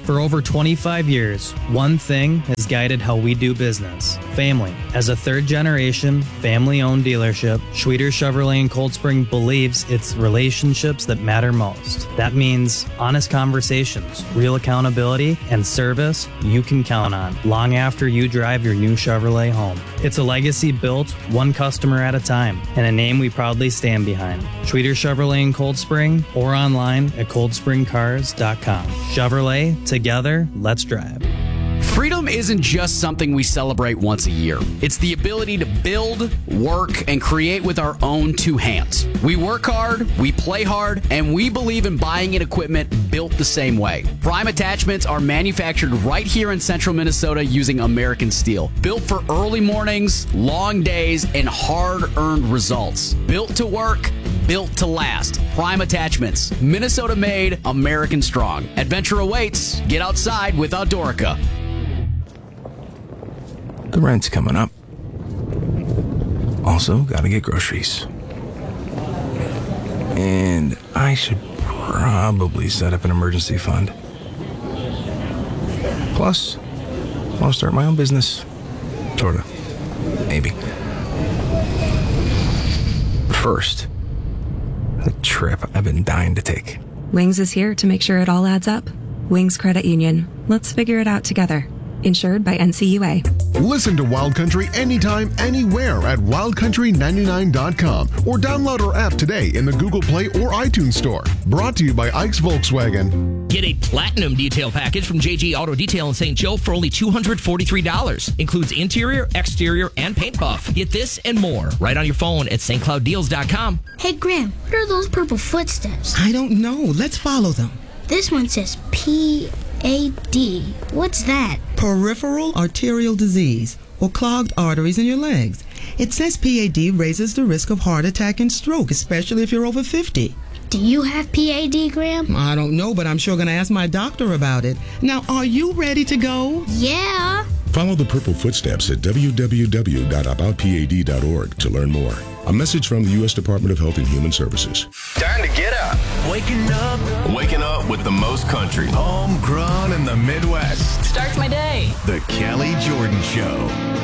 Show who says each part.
Speaker 1: For over 25 years, one thing has guided how we do business: family. As a third-generation, family-owned dealership, Schweter Chevrolet in Cold Spring believes it's relationships that matter most. That means honest conversations, real accountability, and service you can count on long after you drive your new Chevrolet home. It's a legacy built one customer at a time, and a name we proudly stand behind. Schweter Chevrolet in Cold Spring, or online at coldspringcars.com. Chevrolet, together, let's drive.
Speaker 2: Freedom isn't just something we celebrate once a year. It's the ability to build, work, and create with our own two hands. We work hard, we play hard, and we believe in buying in equipment built the same way. Prime attachments are manufactured right here in central Minnesota using American steel. Built for early mornings, long days, and hard-earned results. Built to work, built to last. Prime Attachments. Minnesota made, American strong. Adventure awaits. Get outside with Outdoorica.
Speaker 3: The rent's coming up. Also, gotta get groceries. And I should probably set up an emergency fund. Plus, I want to start my own business. Sorta. Maybe. But first, the trip I've been dying to take.
Speaker 4: Wings is here to make sure it all adds up. Wings Credit Union. Let's figure it out together. Insured by NCUA.
Speaker 5: Listen to Wild Country anytime, anywhere at wildcountry99.com or download our app today in the Google Play or iTunes Store. Brought to you by Ike's Volkswagen.
Speaker 6: Get a platinum detail package from JG Auto Detail in St. Joe for only $243. Includes interior, exterior, and paint buff. Get this and more right on your phone at stclouddeals.com.
Speaker 7: Hey, Graham, what are those purple footsteps?
Speaker 8: I don't know. Let's follow them.
Speaker 7: This one says PAD. What's that?
Speaker 8: Peripheral arterial disease, or clogged arteries in your legs. It says PAD raises the risk of heart attack and stroke, especially if you're over 50.
Speaker 7: Do you have PAD, Graham?
Speaker 8: I don't know, but I'm sure going to ask my doctor about it. Now, are you ready to go?
Speaker 7: Yeah.
Speaker 9: Follow the purple footsteps at www.aboutpad.org to learn more. A message from the U.S. Department of Health and Human Services.
Speaker 10: Time to get up.
Speaker 11: Waking up.
Speaker 10: Waking up with the most country.
Speaker 11: Homegrown in the Midwest.
Speaker 12: Starts my day.
Speaker 11: The Kelly Jordan Show.